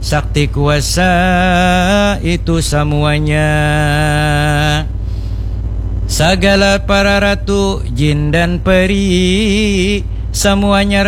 sakti kuasa itu semuanya. Segala para ratu, jin dan peri, semuanya